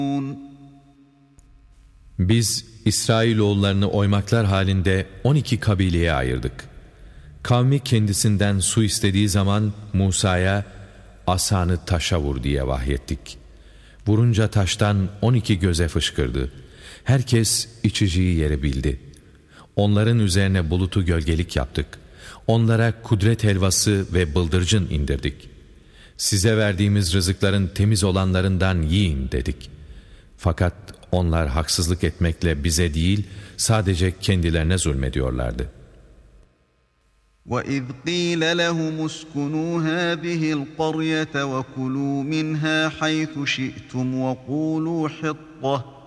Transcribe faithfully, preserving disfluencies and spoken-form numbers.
Biz İsrailoğullarını oymaklar halinde on iki kabileye ayırdık. Kavmi kendisinden su istediği zaman Musa'ya asanı taşa vur diye vahyettik. Vurunca taştan on iki göze fışkırdı. Herkes içeceği yeri bildi. Onların üzerine bulutu gölgelik yaptık. Onlara kudret helvası ve bıldırcın indirdik. Size verdiğimiz rızıkların temiz olanlarından yiyin dedik. Fakat onlar haksızlık etmekle bize değil, sadece kendilerine zulmediyorlardı. وَإِذْ قِيلَ لَهُمُ اسْكُنُوا هَٰذِهِ الْقَرْيَةَ وَكُلُوا مِنْهَا حَيْثُ شِئْتُمْ وَقُولُوا حِطَّةٌ